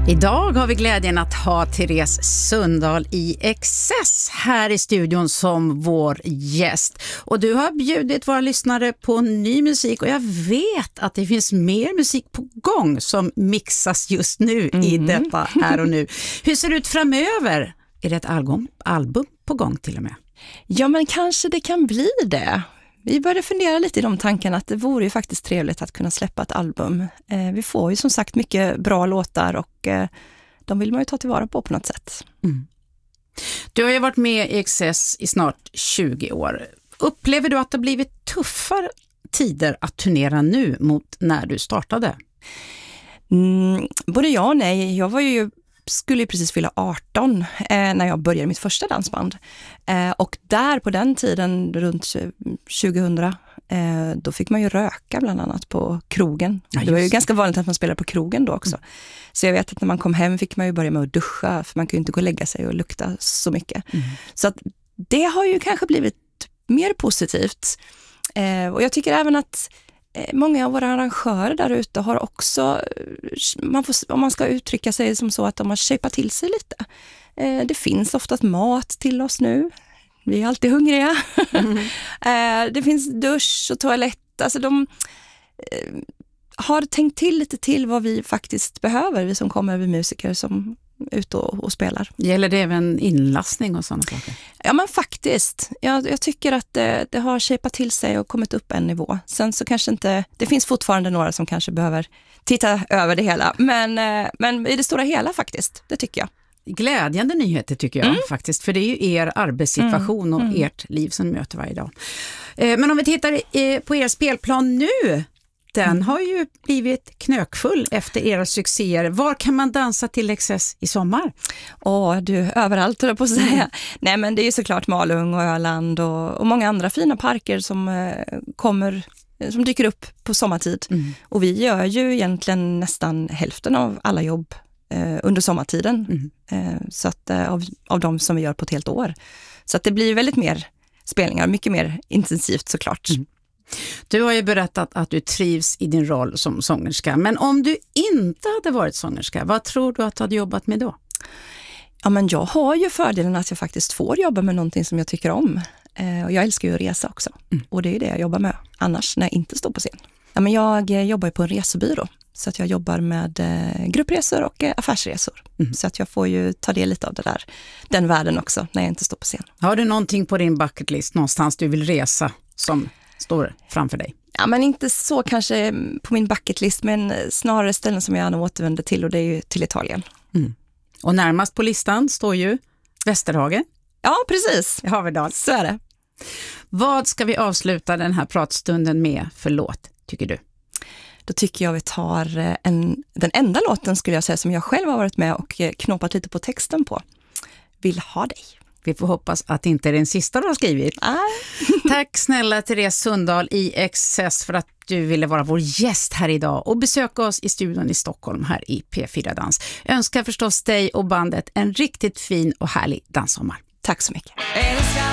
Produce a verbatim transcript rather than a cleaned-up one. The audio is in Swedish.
Idag har vi glädjen att ha Therese Sundahl i Excess här i studion som vår gäst. Och du har bjudit våra lyssnare på ny musik och jag vet att det finns mer musik på gång som mixas just nu mm. i detta här och nu. Hur ser det ut framöver? Är det ett album, album på gång till och med? Ja, men kanske det kan bli det. Vi började fundera lite i de tankarna att det vore ju faktiskt trevligt att kunna släppa ett album. Eh, vi får ju som sagt mycket bra låtar och eh, de vill man ju ta tillvara på på något sätt. Mm. Du har ju varit med i Excess i snart tjugo år. Upplever du att det har blivit tuffare tider att turnera nu mot när du startade? Mm, både ja och nej. Jag var ju skulle ju precis fylla arton eh, när jag började mitt första dansband. Eh, och där på den tiden, runt tjugohundra, eh, då fick man ju röka bland annat på krogen. Ja, det var ju ganska vanligt att man spelade på krogen då också. Mm. Så jag vet att när man kom hem fick man ju börja med att duscha, för man kunde ju inte gå och lägga sig och lukta så mycket. Mm. Så att det har ju kanske blivit mer positivt. Eh, och jag tycker även att många av våra arrangörer där ute har också, man får, om man ska uttrycka sig som så, att de har köpat till sig lite. Eh, det finns oftast mat till oss nu. Vi är alltid hungriga. Mm. eh, det finns dusch och toalett. Alltså de eh, har tänkt till lite till vad vi faktiskt behöver, vi som kommer över musiker som ut och, och spelar. Gäller det även inlastning och sådana saker? Ja, men faktiskt. Jag, jag tycker att det, det har shapat till sig och kommit upp en nivå. Sen så kanske inte, det finns fortfarande några som kanske behöver titta över det hela. Men, men i det stora hela faktiskt, det tycker jag. Glädjande nyheter tycker jag mm. faktiskt. För det är ju er arbetssituation mm. och mm. ert liv som möter varje dag. Men om vi tittar på er spelplan nu, den mm. har ju blivit knökfull efter era succéer. Var kan man dansa till Excess i sommar? Åh, du, överallt höll jag på att säga. Mm. Nej, men det är ju såklart Malung och Öland och, och många andra fina parker som eh, kommer, som dyker upp på sommartid. Mm. Och vi gör ju egentligen nästan hälften av alla jobb eh, under sommartiden. Mm. Eh, så att, eh, av, av de som vi gör på ett helt år. Så att det blir väldigt mer spelningar, mycket mer intensivt såklart. Mm. Du har ju berättat att du trivs i din roll som sångerska. Men om du inte hade varit sångerska, vad tror du att du hade jobbat med då? Ja, men jag har ju fördelen att jag faktiskt får jobba med någonting som jag tycker om. Eh, och jag älskar ju att resa också. Mm. Och det är ju det jag jobbar med annars när jag inte står på scen. Ja, men jag eh, jobbar på en resebyrå. Så att jag jobbar med eh, gruppresor och eh, affärsresor. Mm. Så att jag får ju ta del lite av det där, den världen också när jag inte står på scen. Har du någonting på din bucketlist någonstans du vill resa som står framför dig? Ja, men inte så kanske på min bucketlist, men snarare ställen som jag gärna återvänder till, och det är ju till Italien. Mm. Och närmast på listan står ju Västerhagen. Ja, precis. I Haverdal. Så är det. Vad ska vi avsluta den här pratstunden med för låt, tycker du? Då tycker jag vi tar en, den enda låten skulle jag säga som jag själv har varit med och knåpat lite på texten på. Vill ha dig. Vi får hoppas att det inte är den sista du har skrivit. Ah. Tack snälla Therese Sundahl i Excess för att du ville vara vår gäst här idag och besöka oss i studion i Stockholm här i P fyra Dans. Jag önskar förstås dig och bandet en riktigt fin och härlig danssommar. Tack så mycket.